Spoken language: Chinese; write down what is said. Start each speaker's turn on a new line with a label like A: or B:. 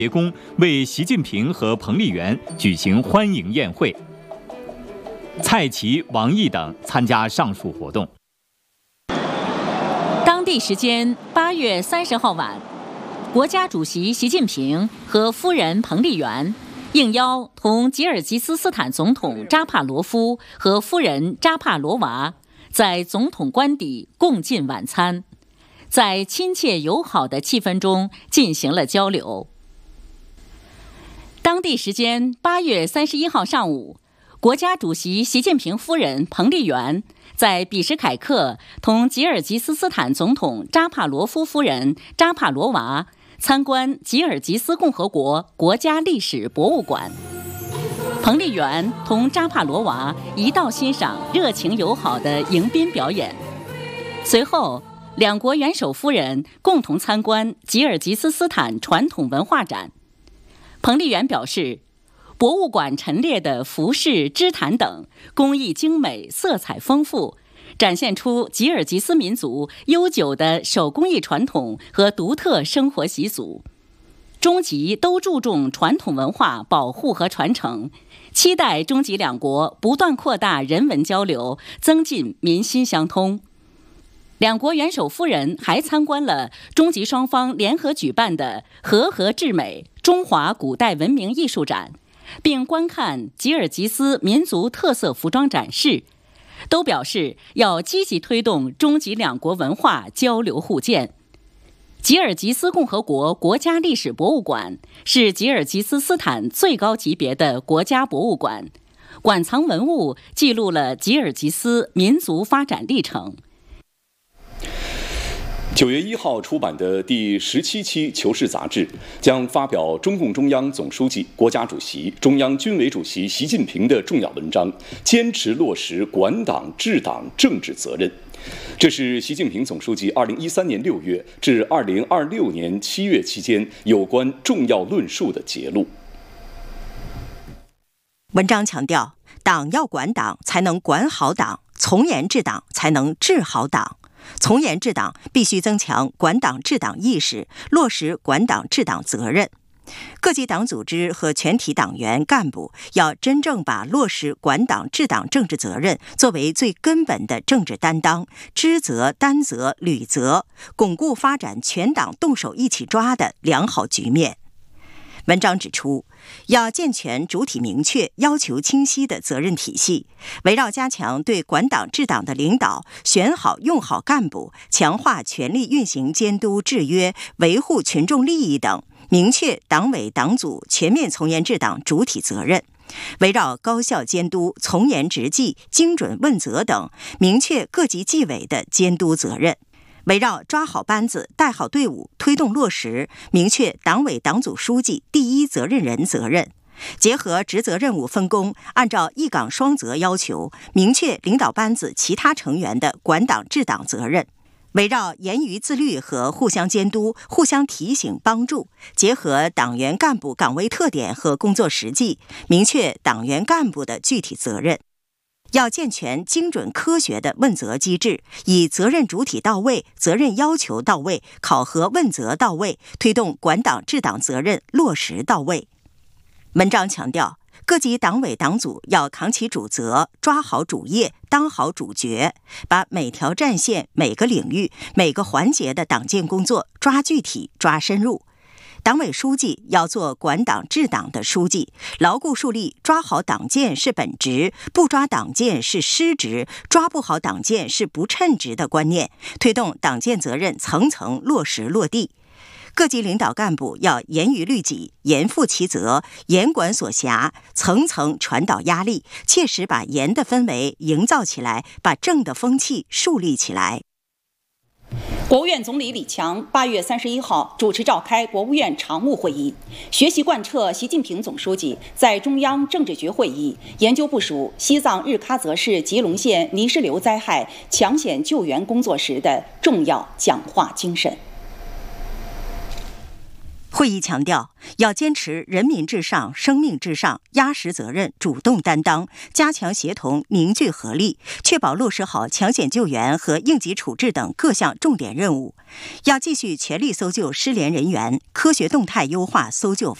A: 别宫为习近平和彭丽媛举行欢迎宴会。蔡奇、王毅等参加上述活动。
B: 当地时间8月30号晚，国家主席习近平和夫人彭丽媛应邀同吉尔吉斯斯坦总统扎帕罗夫和夫人扎帕罗娃在总统官邸共进晚餐，在亲切友好的气氛中进行了交流。当地时间8月31号上午，国家主席习近平夫人彭丽媛在比什凯克同吉尔吉斯斯坦总统扎帕罗夫夫人扎帕罗娃参观吉尔吉斯共和国国家历史博物馆。彭丽媛同扎帕罗娃一道欣赏热情友好的迎宾表演。随后，两国元首夫人共同参观吉尔吉斯斯坦传统文化展。彭丽媛表示，博物馆陈列的服饰、织毯等工艺精美、色彩丰富，展现出吉尔吉斯民族悠久的手工艺传统和独特生活习俗。中吉都注重传统文化保护和传承，期待中吉两国不断扩大人文交流，增进民心相通。两国元首夫人还参观了中吉双方联合举办的和合至美中华古代文明艺术展，并观看吉尔吉斯民族特色服装展示，都表示要积极推动中吉两国文化交流互鉴。吉尔吉斯共和国国家历史博物馆是吉尔吉斯斯坦最高级别的国家博物馆，馆藏文物记录了吉尔吉斯民族发展历程。
C: 9月1号出版的第17期《求是》杂志将发表中共中央总书记、国家主席、中央军委主席习近平的重要文章，坚持落实管党治党政治责任。这是习近平总书记2013年6月至2026年7月期间有关重要论述的节录。
D: 文章强调，党要管党，才能管好党；从严治党，才能治好党。从严治党必须增强管党治党意识，落实管党治党责任。各级党组织和全体党员干部要真正把落实管党治党政治责任作为最根本的政治担当，知责、担责、履责，巩固发展全党动手一起抓的良好局面。文章指出，要健全主体明确、要求清晰的责任体系，围绕加强对管党治党的领导，选好用好干部，强化权力运行监督制约，维护群众利益等，明确党委党组全面从严治党主体责任。围绕高效监督、从严执纪、精准问责等，明确各级纪委的监督责任。围绕抓好班子、带好队伍，推动落实，明确党委党组书记第一责任人责任。结合职责任务分工，按照一岗双责要求，明确领导班子其他成员的管党治党责任。围绕严于自律和互相监督、互相提醒帮助，结合党员干部岗位特点和工作实际，明确党员干部的具体责任。要健全精准科学的问责机制，以责任主体到位、责任要求到位、考核问责到位，推动管党治党责任落实到位。文章强调，各级党委党组要扛起主责，抓好主业，当好主角，把每条战线、每个领域、每个环节的党建工作抓具体、抓深入。党委书记要做管党治党的书记，牢固树立抓好党建是本职，不抓党建是失职，抓不好党建是不称职的观念，推动党建责任层层落实落地。各级领导干部要严于律己，严负其责，严管所辖，层层传导压力，切实把严的氛围营造起来，把正的风气树立起来。
E: 国务院总理李强8月31号主持召开国务院常务会议，学习贯彻习近平总书记在中央政治局会议研究部署西藏日喀则市吉隆县泥石流灾害抢险救援工作时的重要讲话精神。
D: 会议强调，要坚持人民至上、生命至上，压实责任、主动担当，加强协同、凝聚合力，确保落实好抢险救援和应急处置等各项重点任务。要继续全力搜救失联人员，科学动态优化搜救